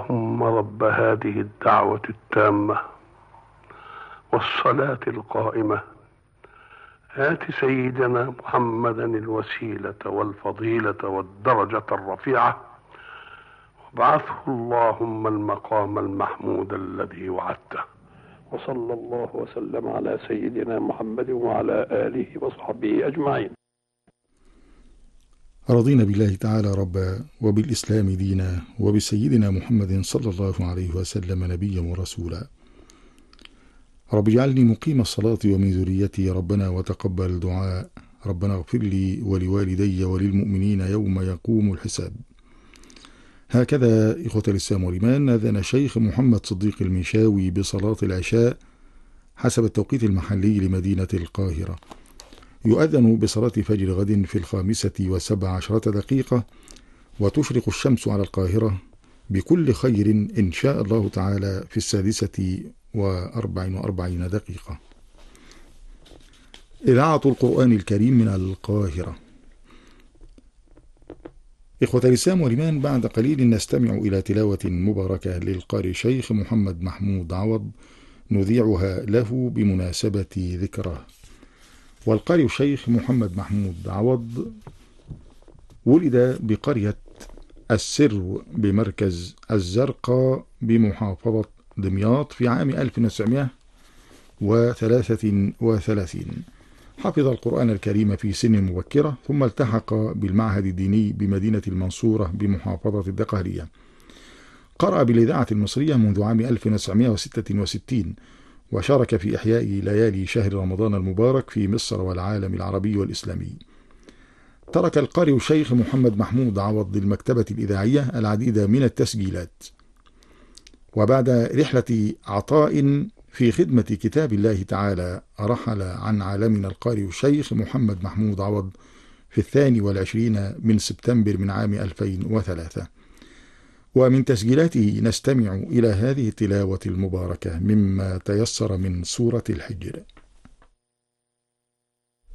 اللهم رب هذه الدعوة التامة والصلاة القائمة آت سيدنا محمدا الوسيلة والفضيلة والدرجة الرفيعة وابعثه اللهم المقام المحمود الذي وعدته. وصلى الله وسلم على سيدنا محمد وعلى آله وصحبه أجمعين. رضينا بالله تعالى ربا وبالإسلام دينا وبسيدنا محمد صلى الله عليه وسلم نبيا ورسولا. رب اجعلني مقيم الصلاة ومن ذريتي ربنا وتقبل دعاء. ربنا اغفر لي ولوالدي وللمؤمنين يوم يقوم الحساب. هكذا إخوة الإسلام والإيمان أذن الشيخ محمد صديق المنشاوي بصلاة العشاء حسب التوقيت المحلي لمدينة القاهرة. يؤذن بصلاة فجر غد في 5:17 وتشرق الشمس على القاهرة بكل خير إن شاء الله تعالى في 6:44. إذاعة القرآن الكريم من القاهرة. إخوة الإسلام والإيمان، بعد قليل نستمع إلى تلاوة مباركة للقارئ الشيخ محمد محمود عوض نذيعها له بمناسبة ذكراه. والقارئ الشيخ محمد محمود عوض ولد بقرية السر بمركز الزرقاء بمحافظة دمياط في عام 1933. حفظ القرآن الكريم في سن مبكرة، ثم التحق بالمعهد الديني بمدينة المنصورة بمحافظة الدقهلية. قرأ بالإذاعة المصرية منذ عام 1966 وشارك في إحياء ليالي شهر رمضان المبارك في مصر والعالم العربي والإسلامي. ترك القارئ الشيخ محمد محمود عوض للمكتبة الإذاعية العديد من التسجيلات، وبعد رحلة عطاء في خدمة كتاب الله تعالى رحل عن عالمنا القارئ الشيخ محمد محمود عوض في 22 من سبتمبر من عام 2003. ومن تسجيلاته نستمع إلى هذه التلاوة المباركة مما تيسر من سورة الحجر.